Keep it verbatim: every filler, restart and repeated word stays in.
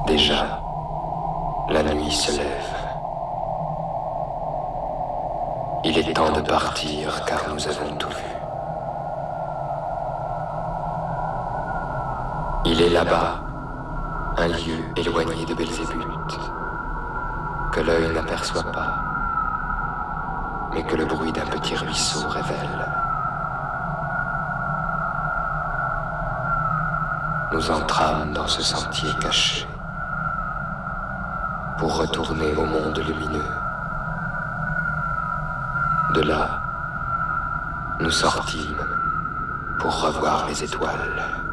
Déjà, la nuit se lève. Il est temps de partir car nous avons tout vu. Il est là-bas, un lieu éloigné de Belzébuth, que l'œil n'aperçoit pas, mais que le bruit d'un petit ruisseau révèle. Nous entrâmes dans ce sentier caché pour retourner au monde lumineux. De là, nous sortîmes pour revoir les étoiles.